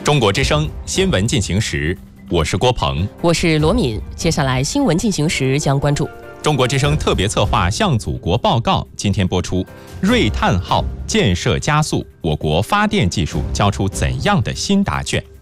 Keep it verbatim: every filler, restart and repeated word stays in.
中国之声新闻进行时，我是郭鹏， 我是罗敏。接下来新闻进行时将关注中国之声特别策划《向祖国报告》，今天播出。锐碳号建设加速，我国发电技术交出怎样的新答卷？